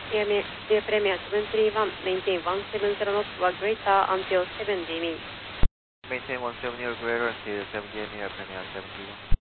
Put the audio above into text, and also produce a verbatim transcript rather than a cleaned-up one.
Dear, dear Premier seven three one, maintain one seven zero knots or greater until seven D M. Maintain one seventy or greater until seventy M E, Premier seven three one.